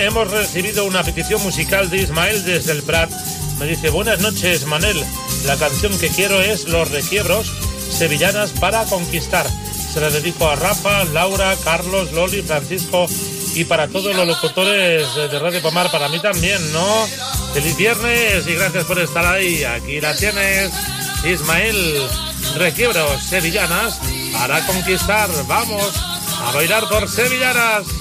hemos recibido una petición musical de Ismael desde el Prat. Me dice: buenas noches, Manel. La canción que quiero es Los Requiebros, Sevillanas para Conquistar. Se la dedico a Rafa, Laura, Carlos, Loli, Francisco y para todos los locutores de Radio Pomar. Para mí también, ¿no? Feliz viernes y gracias por estar ahí. Aquí la tienes, Ismael. Requiebros, Sevillanas para Conquistar. Vamos a bailar por Sevillanas.